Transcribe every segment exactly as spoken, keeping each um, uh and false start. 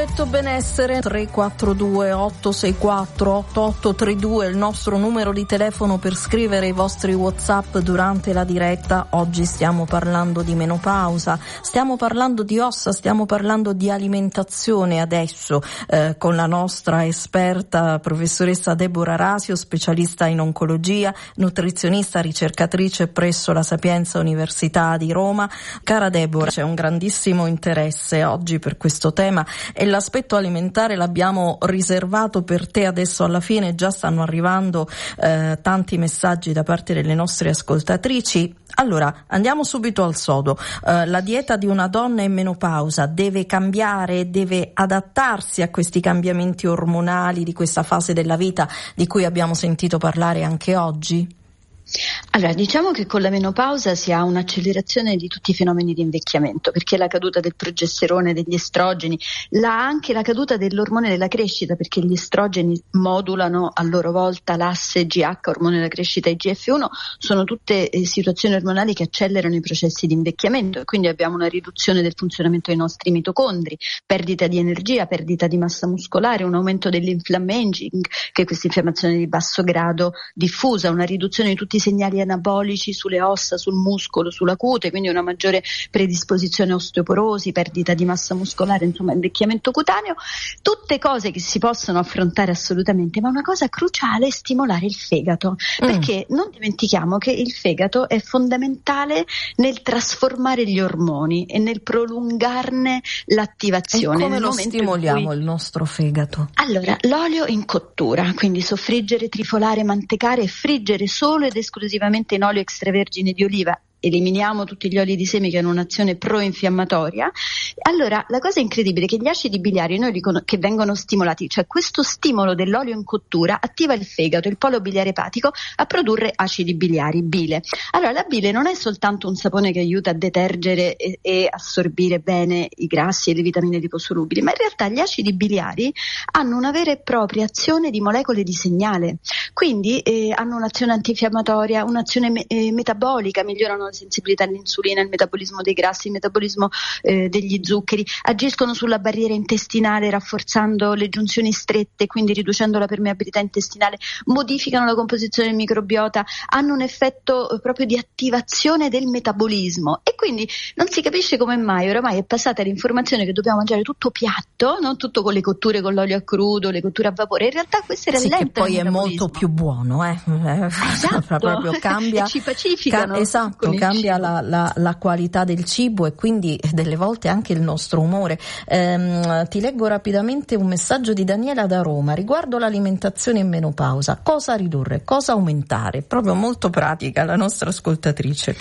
Benessere tre quattro due otto sei quattro otto otto tre due il nostro numero di telefono per scrivere i vostri WhatsApp durante la diretta. Oggi stiamo parlando di menopausa, stiamo parlando di ossa, stiamo parlando di alimentazione adesso eh, con la nostra esperta professoressa Deborah Rasio, specialista in oncologia, nutrizionista, ricercatrice presso la Sapienza Università di Roma. Cara Deborah, c'è un grandissimo interesse oggi per questo tema e l'aspetto alimentare l'abbiamo riservato per te adesso alla fine. Già stanno arrivando eh, tanti messaggi da parte delle nostre ascoltatrici. Allora, andiamo subito al sodo. Uh, la dieta di una donna in menopausa deve cambiare, deve adattarsi a questi cambiamenti ormonali di questa fase della vita di cui abbiamo sentito parlare anche oggi? Allora, diciamo che con la menopausa si ha un'accelerazione di tutti i fenomeni di invecchiamento, perché la caduta del progesterone, degli estrogeni, la, anche la caduta dell'ormone della crescita, perché gli estrogeni modulano a loro volta l'asse G H, ormone della crescita, e I G F uno, sono tutte eh, situazioni ormonali che accelerano i processi di invecchiamento e quindi abbiamo una riduzione del funzionamento dei nostri mitocondri, perdita di energia, perdita di massa muscolare, un aumento dell'inflammaging, che è questa infiammazione di basso grado diffusa, una riduzione di tutti i segnali anabolici sulle ossa, sul muscolo, sulla cute, quindi una maggiore predisposizione a osteoporosi, perdita di massa muscolare, insomma invecchiamento cutaneo, tutte cose che si possono affrontare assolutamente, ma una cosa cruciale è stimolare il fegato, mm. perché non dimentichiamo che il fegato è fondamentale nel trasformare gli ormoni e nel prolungarne l'attivazione. E come nel lo stimoliamo cui... il nostro fegato? Allora, l'olio in cottura, quindi soffriggere, trifolare, mantecare e friggere solo ed esclusivamente in olio extravergine di oliva. Eliminiamo tutti gli oli di semi che hanno un'azione pro-infiammatoria. Allora, la cosa incredibile è che gli acidi biliari noi ricon- che vengono stimolati, cioè questo stimolo dell'olio in cottura attiva il fegato, il polo biliare epatico a produrre acidi biliari, bile. Allora, la bile non è soltanto un sapone che aiuta a detergere e, e assorbire bene i grassi e le vitamine liposolubili, ma in realtà gli acidi biliari hanno una vera e propria azione di molecole di segnale, quindi eh, hanno un'azione antinfiammatoria, un'azione me- eh, metabolica, migliorano la sensibilità all'insulina, il metabolismo dei grassi, il metabolismo eh, degli zuccheri, agiscono sulla barriera intestinale rafforzando le giunzioni strette, quindi riducendo la permeabilità intestinale, modificano la composizione del microbiota, hanno un effetto eh, proprio di attivazione del metabolismo e quindi non si capisce come mai oramai è passata l'informazione che dobbiamo mangiare tutto piatto, non tutto con le cotture con l'olio a crudo, le cotture a vapore, in realtà questo rallenta sì, che poi il è molto più buono, eh. Esatto. proprio cambia, e ci pacificano. Ca- esatto, cambia la, la, la qualità del cibo e quindi delle volte anche il nostro umore. Ehm, ti leggo rapidamente un messaggio di Daniela da Roma riguardo l'alimentazione in menopausa. Cosa ridurre? Cosa aumentare? Proprio molto pratica la nostra ascoltatrice.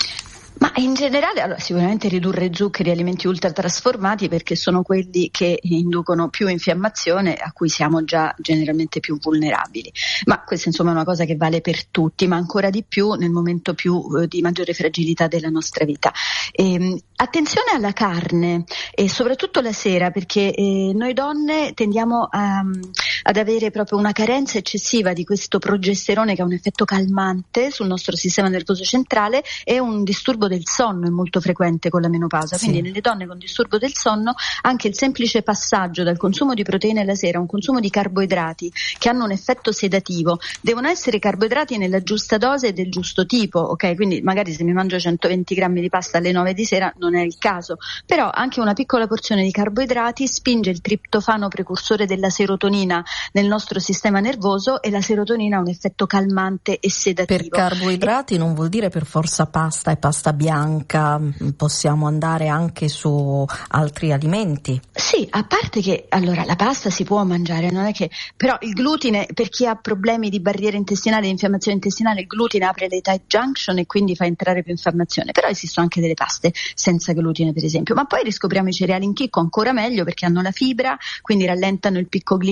Ma in generale, allora, sicuramente ridurre zuccheri e alimenti ultratrasformati perché sono quelli che inducono più infiammazione, a cui siamo già generalmente più vulnerabili. Ma questa insomma è una cosa che vale per tutti, ma ancora di più nel momento più eh, di maggiore fragilità della nostra vita. Ehm, attenzione alla carne e soprattutto la sera, perché eh, noi donne tendiamo a, ad avere proprio una carenza eccessiva di questo progesterone che ha un effetto calmante sul nostro sistema nervoso centrale e un disturbo del sonno è molto frequente con la menopausa, sì. Quindi nelle donne con disturbo del sonno anche il semplice passaggio dal consumo di proteine la sera a un consumo di carboidrati che hanno un effetto sedativo, devono essere carboidrati nella giusta dose e del giusto tipo, ok? Quindi magari se mi mangio centoventi grammi di pasta alle nove di sera non è il caso, però anche una piccola porzione di carboidrati spinge il triptofano precursore della serotonina nel nostro sistema nervoso e la serotonina ha un effetto calmante e sedativo. Per carboidrati e... non vuol dire per forza pasta e pasta bianca, possiamo andare anche su altri alimenti. Sì, a parte che allora la pasta si può mangiare, non è che però il glutine, per chi ha problemi di barriera intestinale e infiammazione intestinale, il glutine apre le tight junction e quindi fa entrare più infiammazione, però esistono anche delle paste senza glutine per esempio, ma poi riscopriamo i cereali in chicco ancora meglio perché hanno la fibra, quindi rallentano il picco glicemico,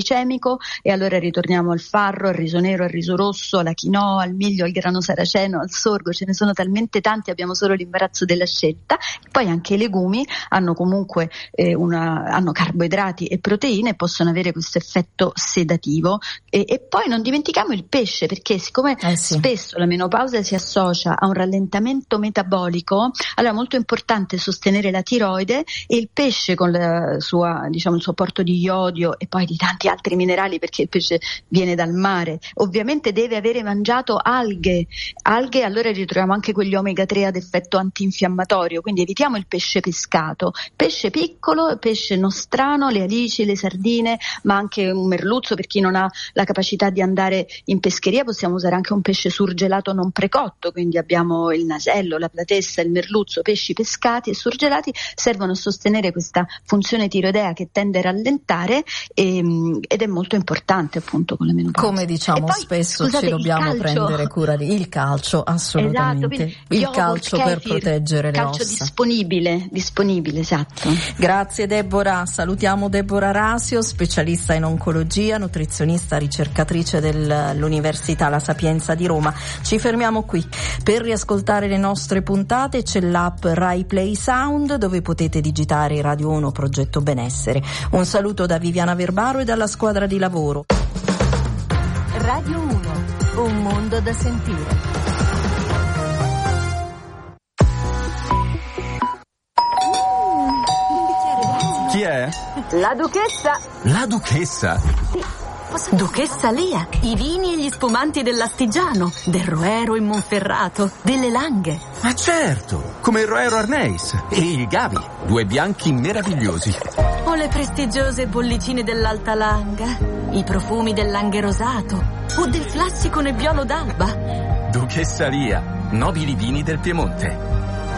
poco, e allora ritorniamo al farro, al riso nero, al riso rosso, alla quinoa, al miglio, al grano saraceno, al sorgo. Ce ne sono talmente tanti, abbiamo solo l'imbarazzo della scelta. Poi anche i legumi hanno comunque eh, una, hanno carboidrati e proteine e possono avere questo effetto sedativo. E, e poi non dimentichiamo il pesce, perché siccome eh sì. spesso la menopausa si associa a un rallentamento metabolico, allora è molto importante sostenere la tiroide, e il pesce con la sua, diciamo, il suo apporto di iodio e poi di tanti altri minerali, perché il pesce viene dal mare, ovviamente deve avere mangiato alghe, alghe allora ritroviamo anche quegli omega tre ad effetto antinfiammatorio, quindi evitiamo il pesce pescato, pesce piccolo, pesce nostrano, le alici, le sardine, ma anche un merluzzo. Per chi non ha la capacità di andare in pescheria possiamo usare anche un pesce surgelato non precotto, quindi abbiamo il nasello, la platessa, il merluzzo, pesci pescati e surgelati, servono a sostenere questa funzione tiroidea che tende a rallentare e, ed è molto importante appunto con la menopausa. Come diciamo poi, spesso scusate, ci dobbiamo prendere cura di il calcio, assolutamente, esatto, il calcio per proteggere le calcio ossa. disponibile, disponibile, esatto. Grazie Deborah, salutiamo Deborah Rasio, specialista in oncologia, nutrizionista, ricercatrice dell'Università La Sapienza di Roma. Ci fermiamo qui. Per riascoltare le nostre puntate c'è l'app Rai Play Sound, dove potete digitare Radio uno Progetto Benessere. Un saluto da Viviana Verbaro e dalla squadra di lavoro. Radio uno, un mondo da sentire. Chi è? La duchessa. La duchessa? Sì. Duchessa Lia, i vini e gli spumanti dell'Astigiano, del Roero in Monferrato, delle Langhe. Ma certo, come il Roero Arneis e il Gavi, due bianchi meravigliosi. O le prestigiose bollicine dell'Alta Langa, i profumi del Langhe rosato o del classico Nebbiolo d'Alba. Duchessa Lia, nobili vini del Piemonte.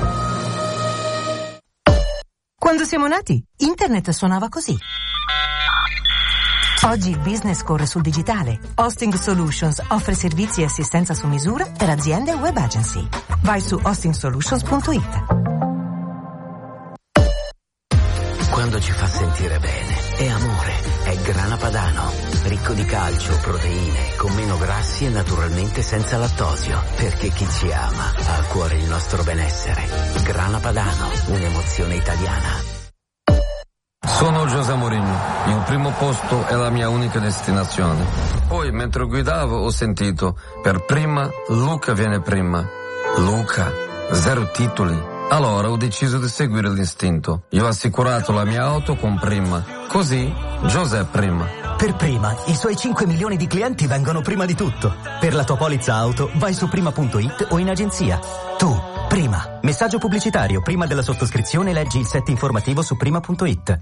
Quando siamo nati, internet suonava così. Oggi il business corre sul digitale. Hosting Solutions offre servizi e assistenza su misura per aziende e web agency. Vai su hosting solutions punto it. Quando ci fa sentire bene, è amore, è Grana Padano. Ricco di calcio, proteine, con meno grassi e naturalmente senza lattosio. Perché chi ci ama ha a cuore il nostro benessere. Grana Padano, un'emozione italiana. Sono José Mourinho, il primo posto è la mia unica destinazione. Poi, mentre guidavo, ho sentito, per prima, Luca viene prima. Luca, zero titoli. Allora ho deciso di seguire l'istinto. Io ho assicurato la mia auto con Prima. Così, José prima. Per Prima, i suoi cinque milioni di clienti vengono prima di tutto. Per la tua polizza auto, vai su prima punto it o in agenzia. Tu, Prima. Messaggio pubblicitario. Prima della sottoscrizione leggi il set informativo su prima punto it.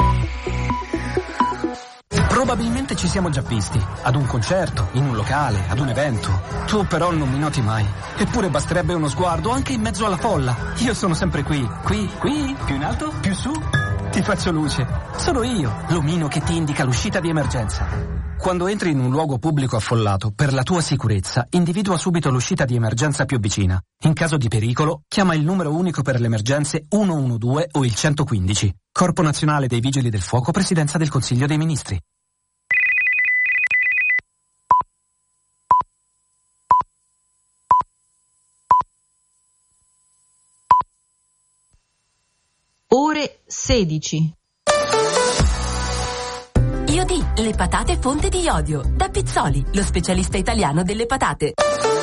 Probabilmente ci siamo già visti, ad un concerto, in un locale, ad un evento. Tu però non mi noti mai. Eppure basterebbe uno sguardo anche in mezzo alla folla. Io sono sempre qui, qui, qui, più in alto, più su. Ti faccio luce. Sono io, l'omino che ti indica l'uscita di emergenza. Quando entri in un luogo pubblico affollato, per la tua sicurezza, individua subito l'uscita di emergenza più vicina. In caso di pericolo, chiama il numero unico per le emergenze uno uno due o il centoquindici. Corpo Nazionale dei Vigili del Fuoco, Presidenza del Consiglio dei Ministri. Ore sedici. Iodi, le patate fonte di iodio. Da Pizzoli, lo specialista italiano delle patate.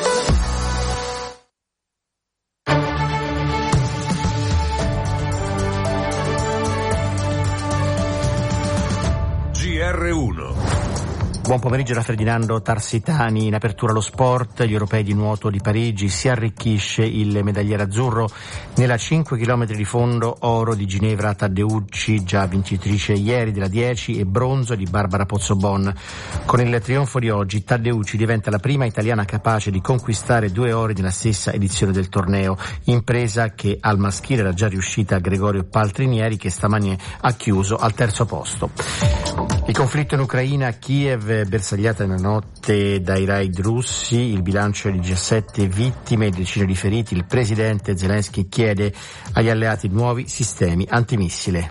G R uno. Buon pomeriggio da Ferdinando Tarsitani. In apertura allo sport, gli europei di nuoto di Parigi, si arricchisce il medagliere azzurro nella cinque chilometri di fondo, oro di Ginevra Taddeucci, già vincitrice ieri della dieci, e bronzo di Barbara Pozzobon. Con il trionfo di oggi Taddeucci diventa la prima italiana capace di conquistare due ori nella stessa edizione del torneo, impresa che al maschile era già riuscita a Gregorio Paltrinieri, che stamani ha chiuso al terzo posto. Il conflitto in Ucraina, Kiev bersagliata nella notte dai raid russi, il bilancio è di diciassette vittime e decine di feriti. Il presidente Zelensky chiede agli alleati nuovi sistemi antimissile.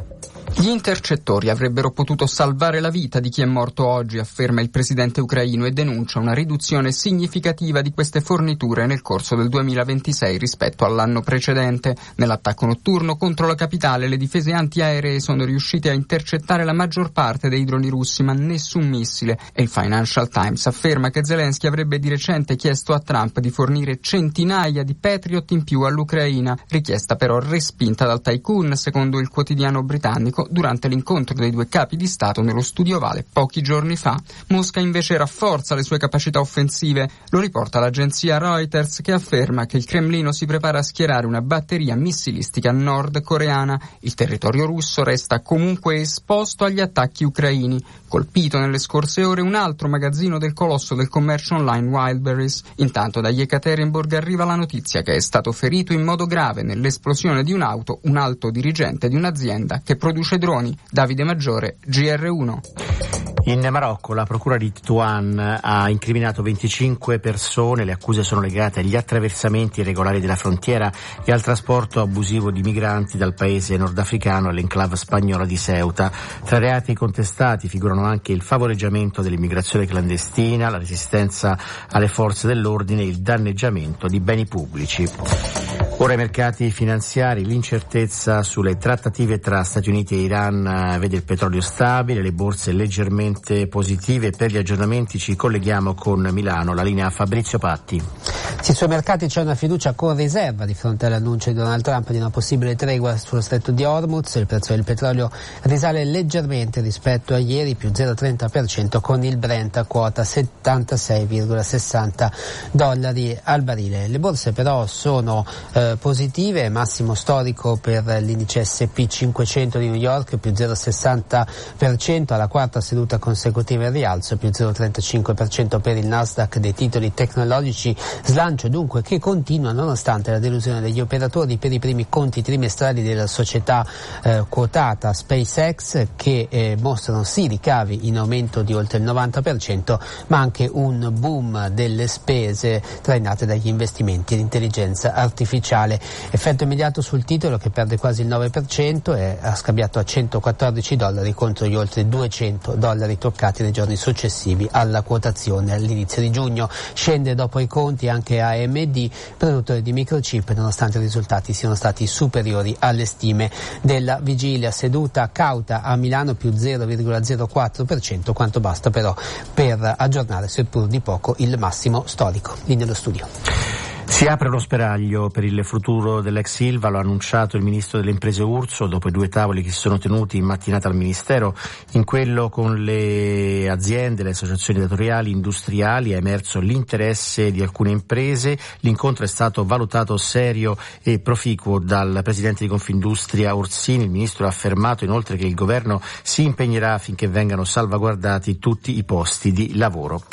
Gli intercettori avrebbero potuto salvare la vita di chi è morto oggi, afferma il presidente ucraino, e denuncia una riduzione significativa di queste forniture nel corso del duemilaventisei rispetto all'anno precedente. Nell'attacco notturno contro la capitale le difese antiaeree sono riuscite a intercettare la maggior parte dei droni russi, ma nessun missile, e il Financial Times afferma che Zelensky avrebbe di recente chiesto a Trump di fornire centinaia di Patriot in più all'Ucraina, richiesta però respinta dal tycoon, secondo il quotidiano britannico, durante l'incontro dei due capi di Stato nello studio Ovale pochi giorni fa. Mosca invece rafforza le sue capacità offensive. Lo riporta l'agenzia Reuters, che afferma che il Cremlino si prepara a schierare una batteria missilistica nordcoreana. Il territorio russo resta comunque esposto agli attacchi ucraini. Colpito nelle scorse ore un altro magazzino del colosso del commercio online Wildberries. Intanto da Yekaterinburg arriva la notizia che è stato ferito in modo grave nell'esplosione di un'auto un alto dirigente di un'azienda che produce droni. Davide Maggiore, G R uno. In Marocco la procura di Tetuan ha incriminato venticinque persone, le accuse sono legate agli attraversamenti irregolari della frontiera e al trasporto abusivo di migranti dal paese nordafricano all'enclave spagnola di Ceuta. Tra i reati contestati figurano anche il favoreggiamento dell'immigrazione clandestina, la resistenza alle forze dell'ordine e il danneggiamento di beni pubblici. Ora i mercati finanziari, l'incertezza sulle trattative tra Stati Uniti e Iran vede il petrolio stabile, le borse leggermente positive. Per gli aggiornamenti ci colleghiamo con Milano, la linea Fabrizio Patti. Sì, sui mercati c'è una fiducia con riserva di fronte all'annuncio di Donald Trump di una possibile tregua sullo stretto di Hormuz. Il prezzo del petrolio risale leggermente rispetto a ieri, più zero virgola trenta per cento, con il Brent a quota settantasei virgola sessanta dollari al barile. Le borse però sono eh, positive, massimo storico per l'indice S and P cinquecento di New York, più zero virgola sessanta per cento, alla quarta seduta consecutiva in rialzo, più zero virgola trentacinque per cento per il Nasdaq dei titoli tecnologici, slancio dunque che continua nonostante la delusione degli operatori per i primi conti trimestrali della società eh, quotata SpaceX, che eh, mostrano sì ricavi in aumento di oltre il novanta per cento, ma anche un boom delle spese trainate dagli investimenti in intelligenza artificiale. Effetto immediato sul titolo, che perde quasi il nove per cento e ha scambiato a centoquattordici dollari contro gli oltre duecento dollari toccati nei giorni successivi alla quotazione all'inizio di giugno. Scende dopo i conti anche A M D, produttore di microchip, nonostante i risultati siano stati superiori alle stime della vigilia. Seduta cauta a Milano, più zero virgola zero quattro per cento, quanto basta però per aggiornare seppur di poco il massimo storico. Lì nello studio. Si apre lo spiraglio per il futuro dell'ex Ilva, lo ha annunciato il ministro delle imprese Urso dopo i due tavoli che si sono tenuti in mattinata al ministero. In quello con le aziende, le associazioni datoriali, industriali, è emerso l'interesse di alcune imprese. L'incontro è stato valutato serio e proficuo dal presidente di Confindustria Orsini. Il ministro ha affermato inoltre che il governo si impegnerà affinché vengano salvaguardati tutti i posti di lavoro.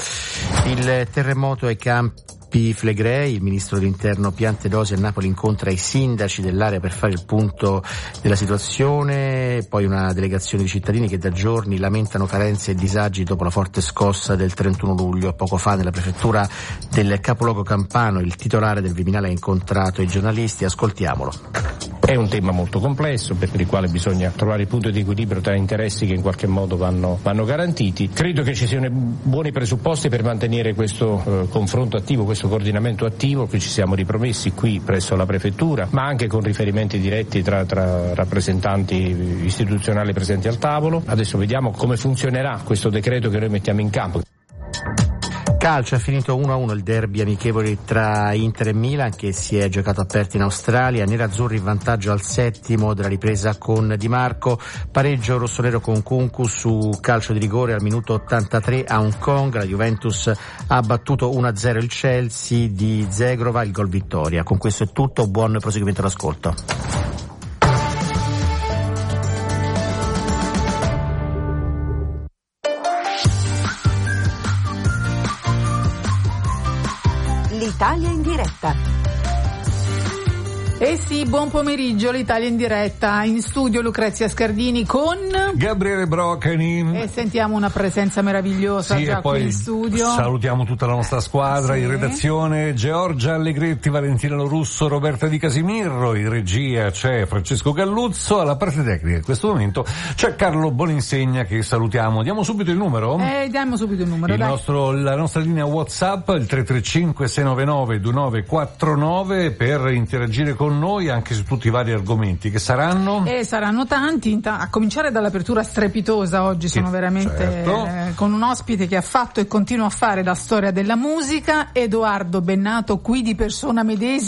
Il terremoto ai campi Flegrei, il ministro dell'interno Piantedosi a Napoli incontra i sindaci dell'area per fare il punto della situazione, poi una delegazione di cittadini che da giorni lamentano carenze e disagi dopo la forte scossa del trentuno luglio. Poco fa nella prefettura del capoluogo campano il titolare del Viminale ha incontrato i giornalisti, ascoltiamolo. È un tema molto complesso per il quale bisogna trovare il punto di equilibrio tra interessi che in qualche modo vanno, vanno garantiti. Credo che ci siano buoni presupposti per mantenere questo eh, confronto attivo, questo coordinamento attivo che ci siamo ripromessi qui presso la prefettura, ma anche con riferimenti diretti tra, tra rappresentanti istituzionali presenti al tavolo. Adesso vediamo come funzionerà questo decreto che noi mettiamo in campo. Calcio, è finito uno a uno il derby amichevole tra Inter e Milan, che si è giocato aperto in Australia. Nerazzurri in vantaggio al settimo della ripresa con Di Marco, pareggio rossonero con Kunku su calcio di rigore al minuto ottantatré a Hong Kong. La Juventus ha battuto uno a zero il Chelsea di Zegrova, il gol vittoria. Con questo è tutto, buon proseguimento all'ascolto. L'Italia in diretta. Eh sì, buon pomeriggio, l'Italia in diretta, in studio Lucrezia Scardini con Gabriele Broccani e sentiamo una presenza meravigliosa sì, già e poi qui in studio. Salutiamo tutta la nostra squadra sì. in redazione, Giorgia Allegretti, Valentina Lorusso, Roberta Di Casimiro, in regia c'è Francesco Galluzzo, alla parte tecnica in questo momento c'è Carlo Boninsegna che salutiamo. Diamo subito il numero? Eh, diamo subito il numero, il dai. nostro, la nostra linea WhatsApp, il tre tre cinque sei nove nove due nove quattro nove per interagire con noi anche su tutti i vari argomenti che saranno e saranno tanti, a cominciare dall'apertura strepitosa oggi. Sono sì, veramente certo. eh, con un ospite che ha fatto e continua a fare la storia della musica, Edoardo Bennato, qui di persona medesima.